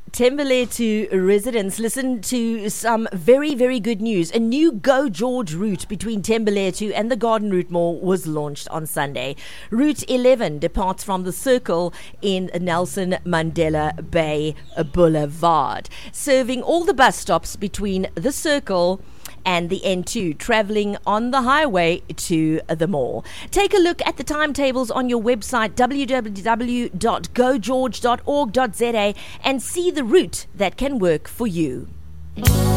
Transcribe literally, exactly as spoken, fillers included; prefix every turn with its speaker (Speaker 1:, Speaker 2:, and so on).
Speaker 1: Thembeletu residents, listen to some very, very good news. A new Go George route between Thembeletu and the Garden Route Mall was launched on Sunday. Route eleven departs from the Circle in Nelson Mandela Bay Boulevard, serving all the bus stops between the Circle and the N two, travelling on the highway to the mall. Take a look at the timetables on your website, w w w dot go george dot org dot z a, and see the route that can work for you.